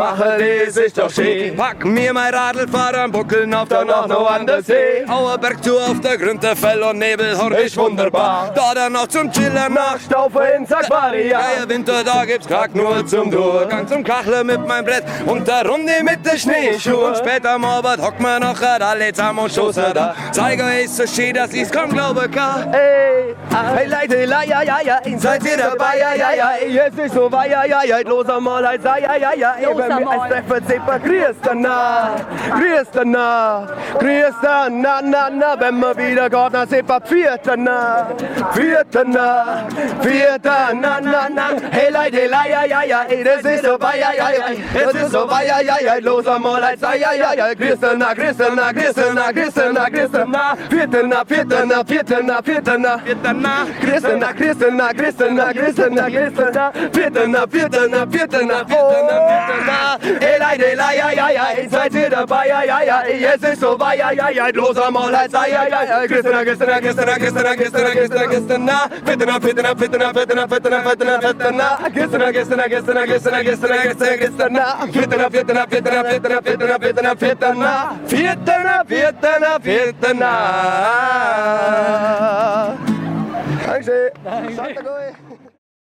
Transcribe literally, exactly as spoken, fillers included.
mache les ich doch schön. Pack mir mein Radl, fahr am Buckeln auf, dann auch noch an der See. Auer Bergtour auf der Gründe, Fell und Nebel, hör ich wunderbar. Da dann noch zum Chillen nach Staufe in Sackbaria. Ja, Winter, da gibt's Kack nur zum Durchgang, zum Kachle mit meinem Brett und der Runde mit den Schneeschuhen. Später am Abend hockt man noch alle zusammen und schossen da. Zeige ist so schön, dass ich's kaum glaube kann. Ey, hey Leute, la, ja, ja, ja, seid ihr dabei, ja, ja, ja, jetzt ist so weit, ja, ja, ja, los einmal, halt, ja, ja, ja, ja, wenn wir als Treffer zipper, grüß danach, grüß danach, grüß danach, na, na, wenn wir wieder geht, dann zipper, viert danach, viert danach, viert danach, na, na, hey Leute, la, ja, ja, ja, das ist so weit, ja, ja, ja, das ist so weit, ja, ja, ja, los einmal, halt, ja, ja, ja, grüß danach, grüß danach, grüß danach, grüß danach, grüß danach, viert danach, viert danach, viert danach, viert danach, viert danach, grüß danach, grüß danach, grüß danach, grüß danach, grüß danach, viert danach, viert danach, viert danach, viert danach, viert danach, hey Leute, la, ja, ja, ja, seid ihr dabei, ja, ja, ja, jetzt ist so weit, ja, ja, ja, los einmal, halt, ja, ja, ja, grüß danach, grüß danach, grüß danach, grüß danach, grüß danach, grüß danach, grüß danach, viert danach, viert danach, viert danach, viert danach, viert danach, viert danach, viert danach, grüß danach, grüß danach, grüß danach, grüß danach, grüß danach, grüß danach, grüß danach, viert danach, viert danach, viert danach, viert danach, viert danach, viert danach, viert danach, viert danach, viert danach, viert danach. Danke schön. Danke.